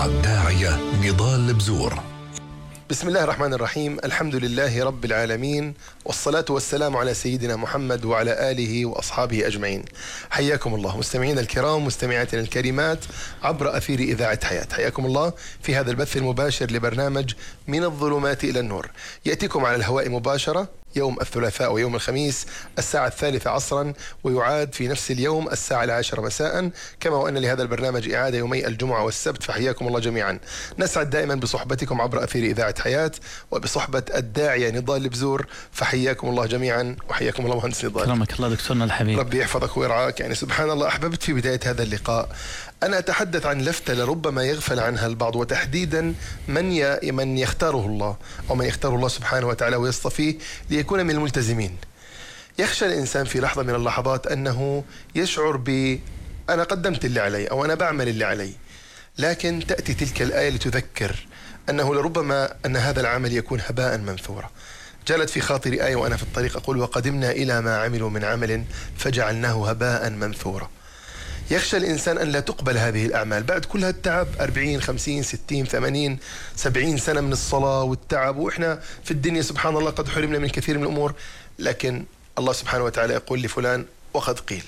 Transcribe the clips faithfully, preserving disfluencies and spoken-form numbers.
مع الداعية نضال بزور. بسم الله الرحمن الرحيم. الحمد لله رب العالمين، والصلاة والسلام على سيدنا محمد وعلى آله وأصحابه أجمعين. حياكم الله مستمعين الكرام، مستمعاتنا الكريمات عبر أثير إذاعة حياة. حياكم الله في هذا البث المباشر لبرنامج من الظلمات إلى النور، يأتيكم على الهواء مباشرة يوم الثلاثاء ويوم الخميس الساعة الثالثة عصرا، ويعاد في نفس اليوم الساعة العاشرة مساء، كما وأن لهذا البرنامج إعادة يومي الجمعة والسبت. فحياكم الله جميعا. نسعد دائما بصحبتكم عبر أثير إذاعة حياة وبصحبة الداعية نضال بزور. فحياكم الله جميعا، وحياكم الله مهندس نضال. كرمك الله دكتورنا الحبيب. ربي يحفظك ويرعاك. يعني سبحان الله، أحببت في بداية هذا اللقاء أنا أتحدث عن لفتة لربما يغفل عنها البعض، وتحديدا من من يختاره الله أو من يختاره الله سبحانه وتعالى ويصطفيه ليكون من الملتزمين. يخشى الإنسان في لحظة من اللحظات أنه يشعر ب أنا قدمت اللي علي أو أنا بعمل اللي علي، لكن تأتي تلك الآية لتذكر أنه لربما أن هذا العمل يكون هباء منثورا. جلت في خاطري آية وأنا في الطريق أقول: وقدمنا إلى ما عملوا من عمل فجعلناه هباء منثورا. يخشى الإنسان أن لا تقبل هذه الأعمال بعد كل هالتعب، أربعين خمسين ستين ثمانين سبعين سنة من الصلاة والتعب، وإحنا في الدنيا سبحان الله قد حرمنا من كثير من الأمور، لكن الله سبحانه وتعالى يقول لفلان وقد قيل.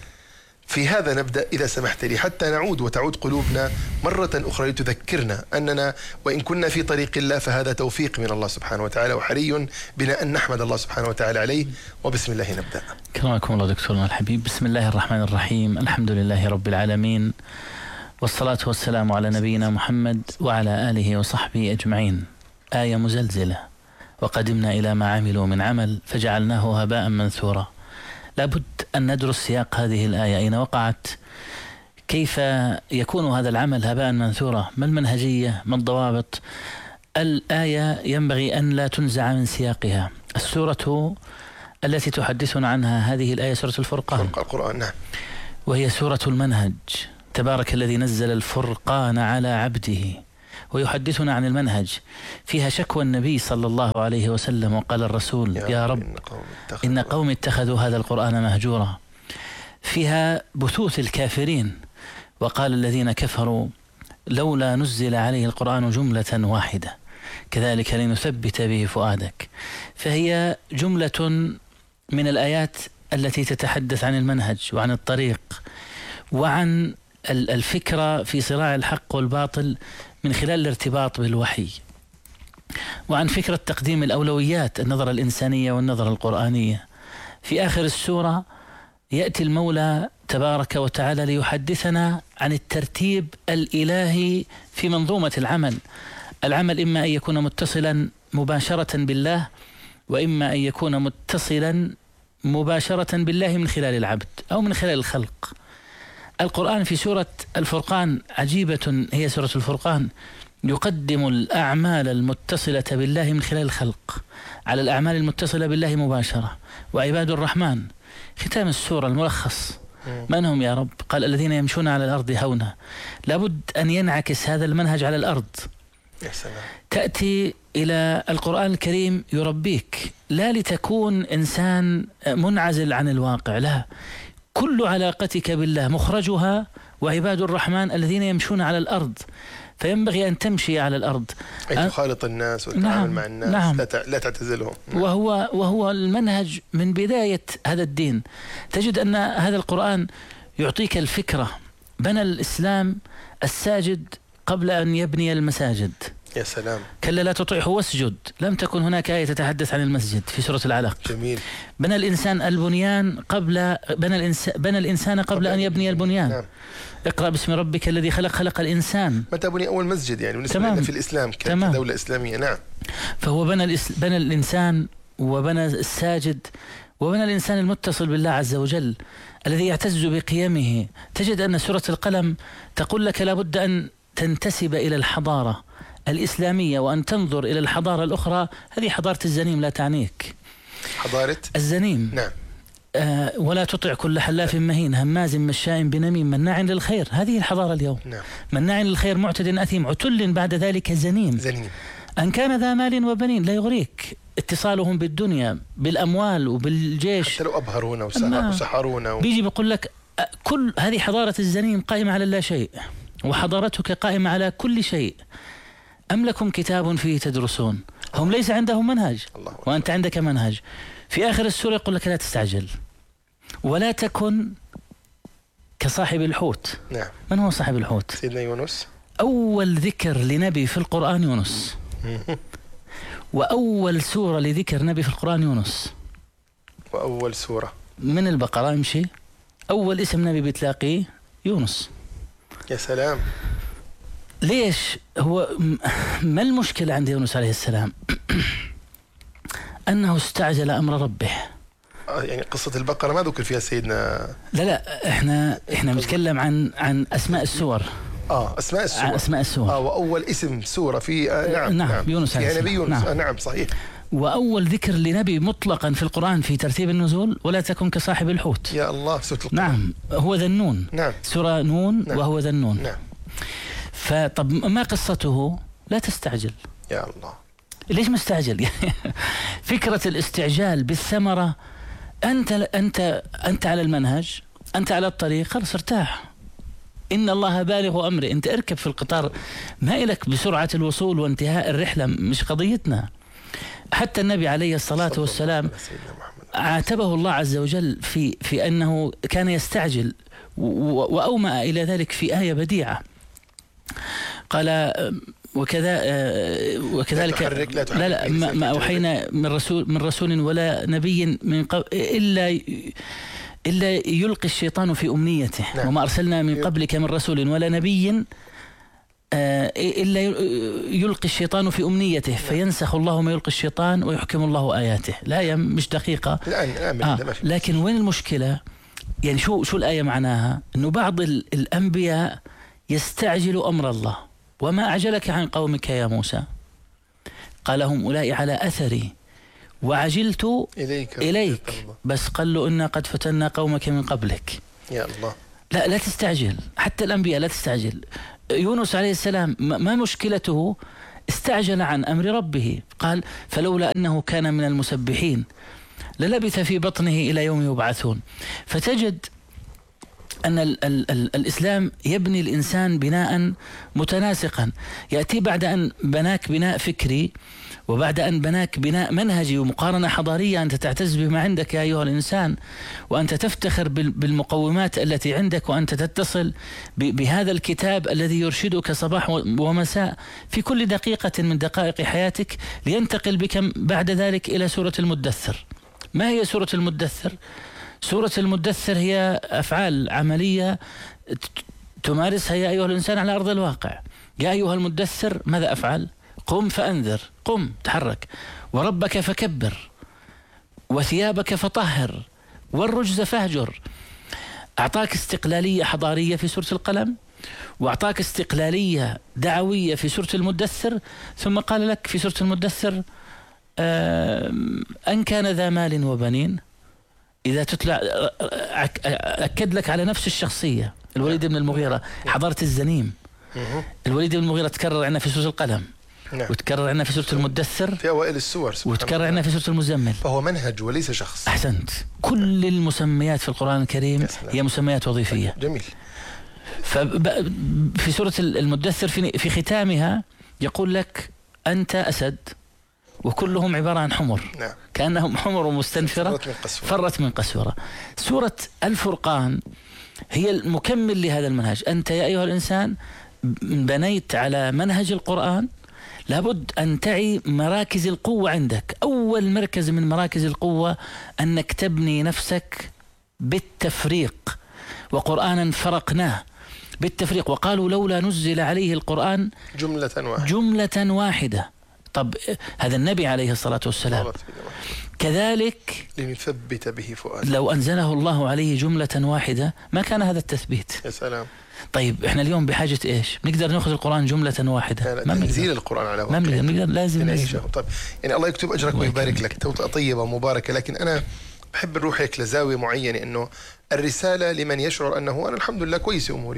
في هذا نبدأ إذا سمحت لي، حتى نعود وتعود قلوبنا مرة أخرى لتذكرنا أننا وإن كنا في طريق الله فهذا توفيق من الله سبحانه وتعالى، وحري بنا أن نحمد الله سبحانه وتعالى عليه. وبسم الله نبدأ. كرمكم الله دكتورنا الحبيب. بسم الله الرحمن الرحيم. الحمد لله رب العالمين، والصلاة والسلام على نبينا محمد وعلى آله وصحبه أجمعين. آية مزلزلة: وقدمنا إلى ما عملوا من عمل فجعلناه هباء منثورا. لابد أن ندرس سياق هذه الآية، أين وقعت، كيف يكون هذا العمل هباء منثورا، ما المنهجية، ما الضوابط. الآية ينبغي أن لا تنزع من سياقها. السورة التي تحدثنا عنها هذه الآية سورة الفرقان. القرآن، نعم. وهي سورة المنهج. تبارك الذي نزل الفرقان على عبده. ويحدثنا عن المنهج. فيها شكوى النبي صلى الله عليه وسلم، وقال الرسول: يا, يا رب إن قوم اتخذوا هذا القرآن مهجورا. فيها بثوث الكافرين، وقال الذين كفروا: لولا نزل عليه القرآن جملة واحدة كذلك لنثبت به فؤادك. فهي جملة من الآيات التي تتحدث عن المنهج وعن الطريق وعن الفكرة في صراع الحق والباطل من خلال الارتباط بالوحي، وعن فكرة تقديم الأولويات، النظرة الإنسانية والنظرة القرآنية. في آخر السورة يأتي المولى تبارك وتعالى ليحدثنا عن الترتيب الإلهي في منظومة العمل. العمل إما أن يكون متصلا مباشرة بالله، وإما أن يكون متصلا مباشرة بالله من خلال العبد أو من خلال الخلق. القرآن في سورة الفرقان عجيبة، هي سورة الفرقان، يقدم الأعمال المتصلة بالله من خلال الخلق على الأعمال المتصلة بالله مباشرة. وعباد الرحمن ختام السورة الملخص: من هم يا رب؟ قال: الذين يمشون على الأرض هونا. لابد أن ينعكس هذا المنهج على الأرض. يا سلام. تأتي إلى القرآن الكريم يربيك، لا لتكون إنسان منعزل عن الواقع، لا، كل علاقتك بالله مخرجها وعباد الرحمن الذين يمشون على الأرض. فينبغي أن تمشي على الأرض، أن تخالط الناس وتتعامل نعم مع الناس، نعم. لا تعتزلهم. نعم. وهو, وهو المنهج من بداية هذا الدين. تجد أن هذا القرآن يعطيك الفكرة. بنى الإسلام الساجد قبل أن يبني المساجد. يا سلام. كلا لا تطيعه واسجد. لم تكن هناك آية تتحدث عن المسجد في سورة العلق. جميل. بنى الإنسان البنيان قبل بنى الإنسان بنى الإنسان قبل, قبل أن يبني البنيان. نعم. اقرأ باسم ربك الذي خلق خلق الإنسان. متى بني أول مسجد يعني بالنسبة لنا في الإسلام كدولة إسلامية؟ نعم. فهو بنى الإس... بنى الإنسان وبنى الساجد وبنى الإنسان المتصل بالله عز وجل الذي يعتز بقيمه. تجد أن سورة القلم تقول لك لابد أن تنتسب إلى الحضارة الإسلامية وأن تنظر إلى الحضارة الأخرى. هذه حضارة الزنيم لا تعنيك. حضارة الزنيم. نعم. آه ولا تطع كل حلاف مهين هماز مشاء بنميم مناع للخير. هذه الحضارة اليوم. نعم. مناع للخير معتد أثيم عتل بعد ذلك زنيم. زنيم. أن كان ذا مال وبنين. لا يغريك اتصالهم بالدنيا بالأموال وبالجيش، حتى لو أبهرونا وسحرونا و... بيجي بيقول لك كل هذه حضارة الزنيم قائمة على لا شيء. وحضارتك قائمة على كل شيء. أم لكم كتاب فيه تدرسون. هم ليس عندهم منهج وأنت عندك منهج. في آخر السورة يقول لك لا تستعجل ولا تكن كصاحب الحوت. نعم. من هو صاحب الحوت؟ سيدنا يونس. أول ذكر لنبي في القرآن يونس. وأول سورة لذكر نبي في القرآن يونس. وأول سورة من البقرة امشي أول اسم نبي بتلاقيه يونس. يا سلام. ليش؟ هو ما المشكلة عند يونس عليه السلام؟ أنه استعجل أمر ربه. آه يعني قصة البقرة ما ذكر فيها سيدنا. لا لا احنا احنا بنتكلم عن عن أسماء السور. اه اسماء السور. اسماء السور. اه واول اسم سوره في آه نعم, نعم نعم يونس فيها نبي يونس. نعم. آه نعم صحيح. واول ذكر لنبي مطلقا في القران في ترتيب النزول ولا تكن كصاحب الحوت. يا الله سوره القرآن. نعم هو ذا النون. نعم سوره نون. نعم. وهو ذا النون. نعم. فطب ما قصته؟ لا تستعجل. يا الله. ليش مستعجل؟ فكره الاستعجال بالثمره. انت انت انت على المنهج، انت على الطريق، خلص ارتاح. إن الله بالغ أمره. أنت اركب في القطار، ما إلك بسرعة الوصول وانتهاء الرحلة، مش قضيتنا. حتى النبي عليه الصلاة والسلام عاتبه الله عز وجل في في أنه كان يستعجل، وأومأ إلى ذلك في آية بديعة. قال وكذا وكذلك لا تحرك لا, تحرك لا, لا ما, ما أوحينا من رسول من رسول ولا نبي من قبل إلا إلا يلقي الشيطان في أمنيته. نعم. وما أرسلنا من قبلك من رسول ولا نبي إلا يلقي الشيطان في أمنيته. نعم. فينسخ الله ما يلقي الشيطان ويحكم الله آياته. لا مش دقيقة. آه. لكن وين المشكلة؟ يعني شو شو الآية معناها؟ إنه بعض الأنبياء يستعجل أمر الله. وما أعجلك عن قومك يا موسى؟ قال هم أولئك على أثري وعجلت إليك, إليك. بس قال له إنا قد فتنا قومك من قبلك. يا الله. لا لا تستعجل. حتى الأنبياء لا تستعجل. يونس عليه السلام ما مشكلته؟ استعجل عن أمر ربه. قال فلولا أنه كان من المسبحين للبث في بطنه إلى يوم يبعثون. فتجد أن ال ال ال الإسلام يبني الإنسان بناء متناسقا. يأتي بعد أن بناك بناء فكري، وبعد أن بناك بناء منهجي ومقارنة حضارية أنت تعتز بما عندك يا أيها الإنسان، وأنت تفتخر بالمقومات التي عندك، وأنت تتصل بهذا الكتاب الذي يرشدك صباح ومساء في كل دقيقة من دقائق حياتك، لينتقل بك بعد ذلك إلى سورة المدثر. ما هي سورة المدثر؟ سورة المدثر هي أفعال عملية تمارسها يا أيها الإنسان على أرض الواقع. يا أيها المدثر ماذا أفعل؟ قم فأنذر، قم تحرك، وربك فكبر، وثيابك فطهر، والرجز فاهجر. أعطاك استقلالية حضارية في سورة القلم، وأعطاك استقلالية دعوية في سورة المدثر، ثم قال لك في سورة المدثر أن كان ذا مال وبنين. إذا تطلع أكد لك على نفس الشخصية. الوليد بن المغيرة حضارة الزنيم. الوليد بن المغيرة تكرر عندنا في سورة القلم. نعم. وتكرر عندنا في سورة المدثر في أوائل السور، وتكرر عندنا في سورة المزمل. فهو منهج وليس شخص. أحسنت. كل المسميات في القرآن الكريم هي مسميات وظيفية. جميل. في سورة المدثر في ختامها يقول لك أنت أسد وكلهم عبارة عن حمر. نعم. كأنهم حمر مستنفرة فرت من قسورة. سورة الفرقان هي المكمل لهذا المنهج. أنت يا أيها الإنسان بنيت على منهج القرآن، لابد أن تعي مراكز القوة عندك. أول مركز من مراكز القوة أنك تبني نفسك بالتفريق، وقرآنا فرقناه بالتفريق. وقالوا لولا نزل عليه القرآن جملة واحدة جملة واحدة. طب هذا النبي عليه الصلاة والسلام كذلك لنثبت به فؤاده. لو أنزله الله عليه جملة واحدة ما كان هذا التثبيت. يا سلام. طيب احنا اليوم بحاجة ايش؟ نقدر ناخذ القرآن جملة واحدة؟ ما ننزل القرآن على واقع. ما نقدر، لازم نعيشه. طيب يعني الله يكتب أجرك ويبارك لك، توطئة طيبة مباركة. لكن أنا بحب نروح هيك لزاوية معينة، إنه الرسالة لمن يشعر أنه أنا الحمد لله كويس أموري،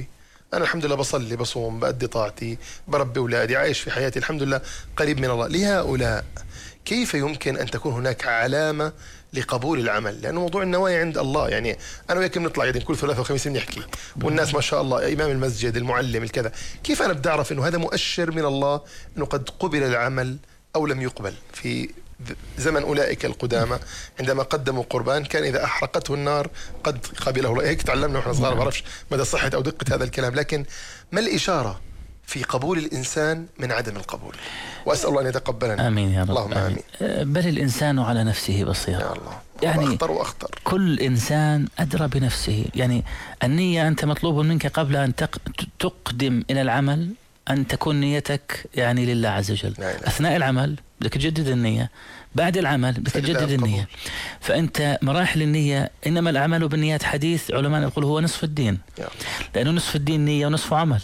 أنا الحمد لله بصلي بصوم بأدي طاعتي بربي أولادي عايش في حياتي الحمد لله قريب من الله. لهؤلاء كيف يمكن أن تكون هناك علامة لقبول العمل؟ لأنه موضوع النوايا عند الله. يعني أنا وياك بنطلع قاعدين كل ثلاثة وخميس بنحكي والناس ما شاء الله إمام المسجد المعلم الكذا، كيف أنا بدي أعرف إنه هذا مؤشر من الله إنه قد قبل العمل أو لم يقبل؟ في زمن أولئك القدامى عندما قدموا قربان كان إذا أحرقته النار قد قبله الله. هيك تعلمنا ونحن صغار، ما بعرفش مدى صحة أو دقة هذا الكلام، لكن ما الإشارة في قبول الإنسان من عدم القبول؟ وأسأل الله أن يتقبلنا. آمين يا رب. اللهم آمين. آمين. بل الإنسان على نفسه بصير يا الله. يعني أخطر وأخطر. كل إنسان أدرى بنفسه. يعني النية أنت مطلوب منك قبل أن تقدم إلى العمل أن تكون نيتك يعني لله عز وجل. أثناء العمل بدك تجدد النية، بعد العمل بدك تجدد النية. فأنت مراحل النية، إنما الأعمال بالنيات حديث علماء يقول هو نصف الدين، لأنه نصف الدين نية ونصف عمل.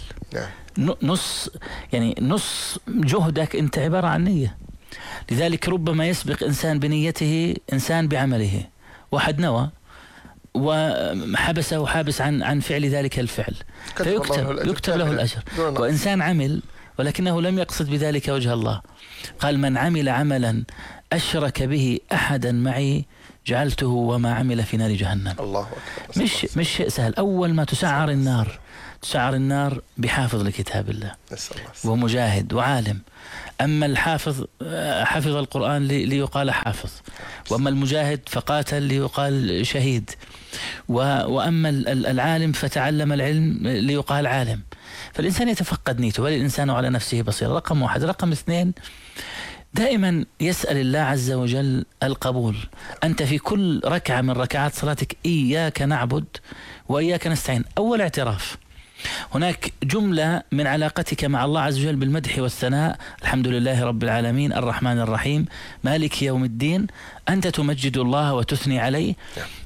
نص يعني نص جهدك أنت عبارة عن نية. لذلك ربما يسبق إنسان بنيته إنسان بعمله. واحد نوى وحبسه وحابس عن عن فعل ذلك الفعل فيكتب يكتب له الأجر. وإنسان عمل ولكنه لم يقصد بذلك وجه الله، قال من عمل عملا أشرك به أحدا معي جعلته وما عمل في نار جهنم. الله أكبر. مش مش شيء سهل. أول ما تسعر النار تسعر النار بحافظ لكتاب الله ومجاهد وعالم. أما الحافظ حفظ القرآن ليقال حافظ، وأما المجاهد فقاتل ليقال شهيد، وأما العالم فتعلم العلم ليقال عالم. فالإنسان يتفقد نيته، والإنسان على نفسه بصير. رقم واحد. رقم اثنين، دائما يسأل الله عز وجل القبول. أنت في كل ركعة من ركعات صلاتك إياك نعبد وإياك نستعين. أول اعتراف، هناك جملة من علاقتك مع الله عز وجل بالمدح والثناء، الحمد لله رب العالمين الرحمن الرحيم مالك يوم الدين. أنت تمجد الله وتثني عليه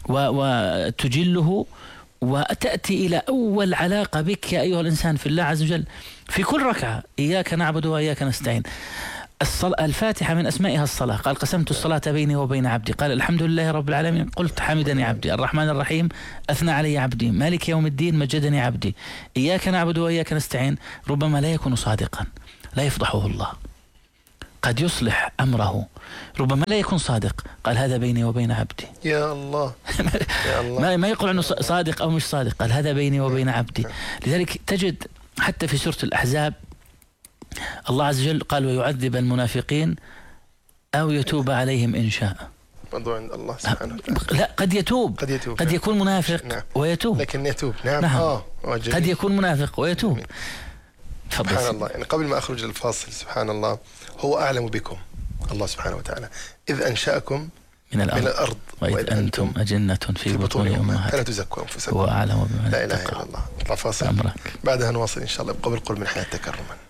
وتجله، وتأتي إلى أول علاقة بك يا أيها الإنسان في الله عز وجل في كل ركعة، إياك نعبد وإياك نستعين. الفاتحة من أسمائها الصلاة، قال قسمت الصلاة بيني وبين عبدي، قال الحمد لله رب العالمين قلت حمدني عبدي، الرحمن الرحيم أثنى علي عبدي، مالك يوم الدين مجدني عبدي. إياك نعبد وإياك نستعين ربما لا يكون صادقا، لا يفضحه الله، قد يصلح أمره، ربما لا يكون صادق، قال هذا بيني وبين عبدي. يا الله, يا الله. ما يقول عنه صادق أو مش صادق، قال هذا بيني وبين عبدي. لذلك تجد حتى في سورة الأحزاب الله عز وجل قال ويعذب المنافقين أو يتوب عليهم إن شاء. موضوع عند الله سبحانه وتعالى. لا قد يتوب، قد, يتوب. قد نعم. يكون منافق نعم. ويتوب، لكن يتوب. نعم, نعم. آه. قد يكون منافق ويتوب. سبحان الله. يعني قبل ما أخرج الفاصل، سبحان الله، هو أعلم بكم الله سبحانه وتعالى إذ أنشأكم من الأرض, من الأرض وإذ أنتم أجنة في, في بطون أمهاتكم فلا تزكوا أنفسكم هو أعلم بما لا إله إلا الله. نطلع فاصل، بعدها نواصل إن شاء الله. قبل قل من حياة تكرما.